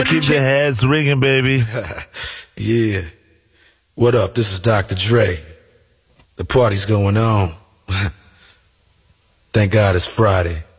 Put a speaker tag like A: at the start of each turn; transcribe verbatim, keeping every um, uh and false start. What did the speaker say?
A: Keep the heads ringing, baby.
B: Yeah. What up? This is Doctor Dre. The party's going on. Thank God it's Friday.